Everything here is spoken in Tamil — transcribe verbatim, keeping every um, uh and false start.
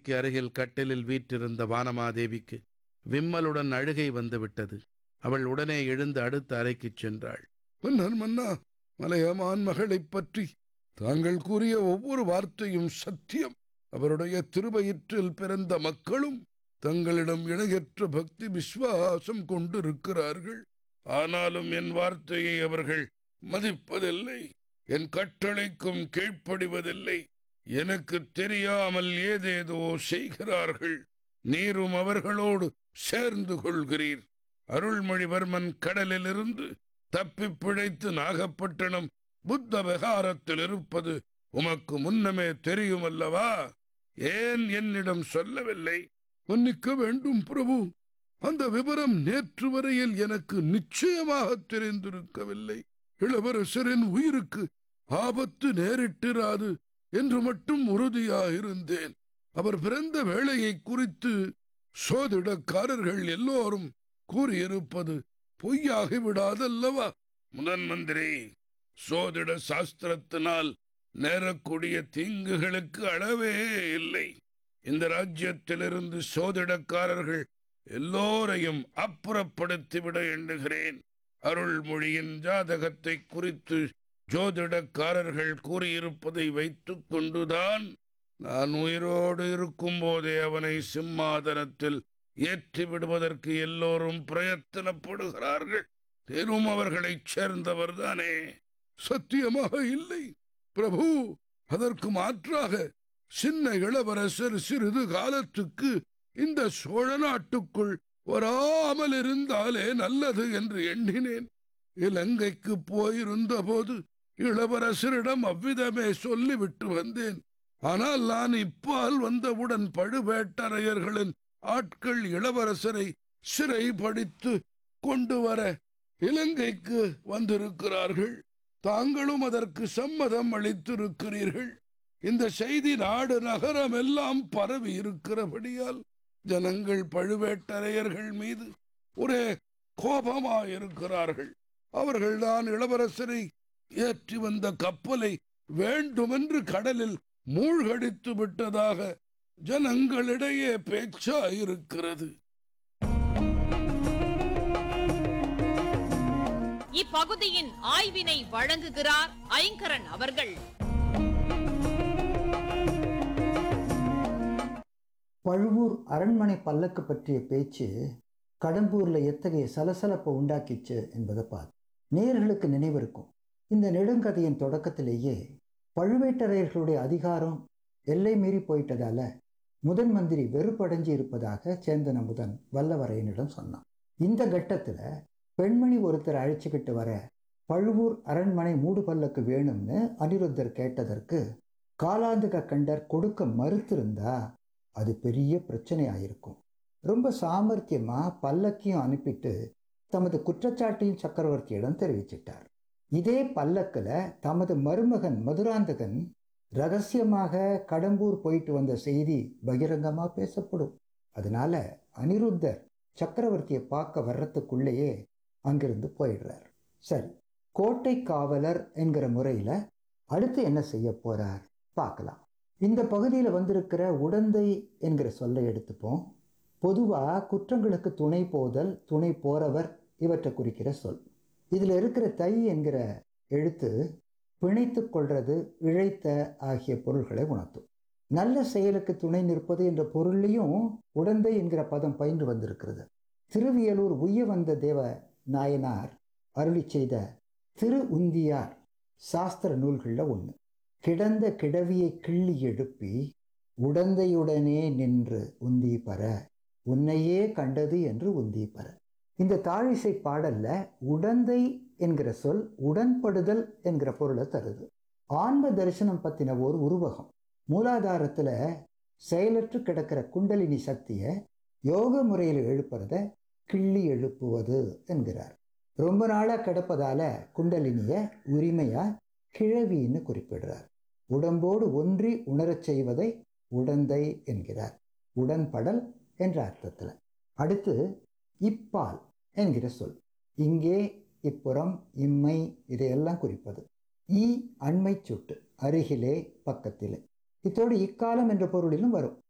சக்கரவர்த்திக்கு அருகில் கட்டிலில் வீற்றிருந்த வானமாதேவிக்கு விம்மலுடன் அழுகை வந்துவிட்டது. அவள் உடனே எழுந்து அடுத்த அறைக்குச் சென்றாள். மன்னர் மன்னா, மலையமான் மகளைப் பற்றி தாங்கள் கூறிய ஒவ்வொரு வார்த்தையும் சத்தியம். அவருடைய திருவயிற்றில் பிறந்த மக்களும் தங்களிடம் இணையற்ற பக்தி விசுவாசம் கொண்டிருக்கிறார்கள். ஆனாலும் என் வார்த்தையை அவர்கள் மதிப்பதில்லை, என் கட்டளைக்கும் கீழ்ப்படிவதில்லை. எனக்கு தெரியாமல் ஏதேதோ செய்கிறார்கள். நீரும் அவர்களோடு சேர்ந்து கொள்கிறீர். அருள்மொழிவர்மன் கடலிலிருந்து தப்பி பிழைத்து நாகப்பட்டினம் புத்த விகாரத்தில் இருப்பது உமக்கு முன்னமே தெரியுமல்லவா? ஏன் என்னிடம் சொல்லவில்லை? மன்னிக்க வேண்டும் பிரபு, அந்த விவரம் நேற்று வரையில் எனக்கு நிச்சயமாக தெரிந்திருக்கவில்லை. இளவரசரின் உயிருக்கு ஆபத்து நேரிட்டிராது என்று மட்டும் உறுதியாயிருந்தேன். அவர் பிறந்த வேளையை குறித்து சோதிடக்காரர்கள் எல்லோரும் கூறியிருப்பது பொய்யாகிவிடாதல்லவா? முதன் மந்திரி, சோதிட சாஸ்திரத்தினால் நேரக்கூடிய தீங்குகளுக்கு அளவே இல்லை. இந்த ராஜ்யத்திலிருந்து சோதிடக்காரர்கள் எல்லோரையும் அப்புறப்படுத்திவிட எண்ணுகிறேன். அருள்மொழியின் ஜாதகத்தை குறித்து ஜோதிடக்காரர்கள் கூறியிருப்பதை வைத்துக் கொண்டுதான் நான் உயிரோடு இருக்கும் போதே அவனை சிம்மாதனத்தில் ஏற்றி விடுவதற்கு எல்லோரும் பிரயத்தனப்படுகிறார்கள். தேரும் அவர்களைச் சேர்ந்தவர்தானே? சத்தியமாக இல்லை பிரபு. அதற்கு மாற்றாக சின்ன இளவரசர் சிறிது காலத்துக்கு இந்த சோழ நாட்டுக்குள் வராமல் இருந்தாலே நல்லது என்று எண்ணினேன். இலங்கைக்கு போயிருந்த போது இளவரசரிடம் அவ்விதமே சொல்லிவிட்டு வந்தேன். ஆனால் நான் இப்பால் வந்தவுடன் பழுவேட்டரையர்களின் ஆட்கள் இளவரசரை சிறைப்படுத்தி கொண்டு வர இலங்கைக்கு வந்திருக்கிறார்கள். தாங்களும் அதற்கு சம்மதம் அளித்திருக்கிறீர்கள். இந்த செய்தி நாடு நகரம் எல்லாம் பரவி இருக்கிறபடியால் ஜனங்கள் பழுவேட்டரையர்கள் மீது ஒரே கோபமாயிருக்கிறார்கள். அவர்கள்தான் இளவரசரை ஏற்றி வந்த கப்பலை வேண்டுமென்று கடலில் மூழ்கடித்து விட்டதாக ஜனங்களிடையே பேச்சாயிருக்கிறது. இப்பகுதியின் ஆய்வினை வழங்குகிறார் ஐங்கரன் அவர்கள். பழுவூர் அரண்மனை பல்லக்கு பற்றிய பேச்சு கடம்பூர்ல எத்தகைய சலசலப்பை உண்டாக்கிச்சு என்பதை பார்த்து நேயர்களுக்கு நினைவிருக்கும். இந்த நெடுங்கதையின் தொடக்கத்திலேயே பழுவேட்டரையர்களுடைய அதிகாரம் எல்லை மீறி போயிட்டதால முதன் மந்திரி வெறுப்படைஞ்சு இருப்பதாக சேந்தன் அமுதன் வல்லவரையனிடம் சொன்னான். இந்த கட்டத்துல பெண்மணி ஒருத்தர் அழைச்சிக்கிட்டு வர பழுவூர் அரண்மனை மூடு பல்லக்கு வேணும்னு அனிருத்தர் கேட்டதற்கு காலாந்தக கண்டர் கொடுக்க மறுத்திருந்தா அது பெரிய பிரச்சனை ஆயிருக்கும். ரொம்ப சாமர்த்தியமா பல்லக்கையும் அனுப்பிட்டு தமது குற்றச்சாட்டையும் சக்கரவர்த்தியிடம் தெரிவிச்சிட்டார். இதே பல்லக்கில் தமது மருமகன் மதுராந்தகன் ரகசியமாக கடம்பூர் போயிட்டு வந்த செய்தி பகிரங்கமா பேசப்படும். அதனால அனிருத்தர் சக்கரவர்த்தியை பார்க்க வர்றதுக்குள்ளேயே அங்கிருந்து போயிடுறார். சரி, கோட்டை காவலர் என்கிற முறையில அடுத்து என்ன செய்ய போறார் பார்க்கலாம். இந்த பகுதியில் வந்திருக்கிற உடந்தை என்கிற சொல்லை எடுத்துப்போம். பொதுவாக குற்றங்களுக்கு துணை போதல், துணை போறவர் இவற்றை குறிக்கிற சொல். இதில் இருக்கிற தை என்கிற எழுத்து பிணைத்து கொள்றது, இழைத்த ஆகிய பொருள்களை உணர்த்தும். நல்ல செயலுக்கு துணை நிற்பது என்ற பொருளையும் உடந்தை என்கிற பதம் பயின்று வந்திருக்கிறது. திருவியலூர் உய்ய வந்த தேவ நாயனார் அருளி செய்த திரு உந்தியார் சாஸ்திர நூல்களில் ஒன்று. கிடந்த கிடவியை கிள்ளி எழுப்பி உடந்தையுடனே நின்று உந்தி பர உன்னையே கண்டது என்று உந்தி பர. இந்த தாழிசை பாடல்ல உடந்தை என்கிற சொல் உடன்படுதல் என்கிற பொருளை தருது. ஆன்ம தரிசனம் பத்தின ஒரு உருவகம். மூலாதாரத்துல செயலற்று கிடக்கிற குண்டலினி சக்தியை யோக முறையில் எழுப்புறத கிள்ளி எழுப்புவது என்கிறார். ரொம்ப நாளா கிடப்பதால குண்டலினிய உரிமையா கிழவின்னு குறிப்பிடுறார். உடம்போடு ஒன்றி உணரச் செய்வதை உடந்தை என்கிறார். உடன்படல் என்ற அர்த்தத்துல. அடுத்து இப்பால் என்கிற சொல். இங்கே, இப்புறம், இம்மை இதையெல்லாம் குறிப்பது. ஈ அண்மை சுட்டு, அருகிலே, பக்கத்திலே. இத்தோடு இக்காலம் என்ற பொருளிலும் வரும்.